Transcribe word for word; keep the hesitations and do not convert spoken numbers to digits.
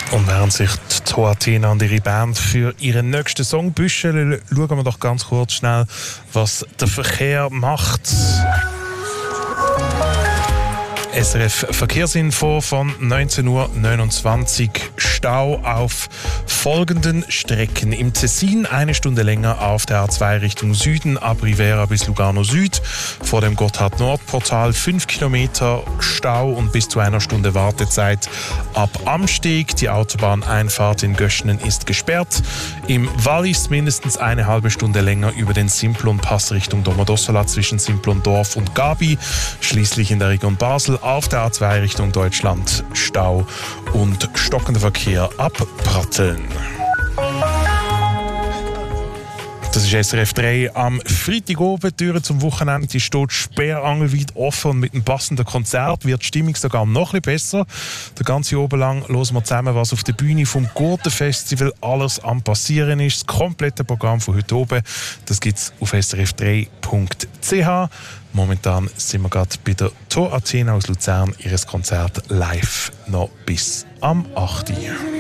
Und während sich die T O Athena und ihre Band für ihren nächsten Song büscheln, schauen wir doch ganz kurz schnell, was der Verkehr macht. S R F Verkehrsinfo von neunzehn Uhr neunundzwanzig. Stau auf folgenden Strecken. Im Tessin eine Stunde länger auf der A zwei Richtung Süden, ab Rivera bis Lugano Süd. Vor dem Gotthard-Nord-Portal fünf Kilometer Stau und bis zu einer Stunde Wartezeit ab Amsteg. Die Autobahneinfahrt in Göschenen ist gesperrt. Im Wallis mindestens eine halbe Stunde länger über den Simplon-Pass Richtung Domodossola zwischen Simplon-Dorf und Gabi. Schließlich in der Region Basel auf der A zwei Richtung Deutschland Stau und stockender Verkehr ab Pratteln. Das ist S R F drei am Freitag oben. Die Türen zum Wochenende die steht sperrangelweit offen und mit einem passenden Konzert wird die Stimmung sogar noch ein bisschen besser. Den ganzen Abend lang hören wir zusammen, was auf der Bühne vom Gurtenfestival alles am Passieren ist. Das komplette Programm von heute oben, das gibt es auf s r f drei punkt c h. Momentan sind wir gerade bei der T O Athena aus Luzern, ihres Konzert live noch bis am achten Uhr.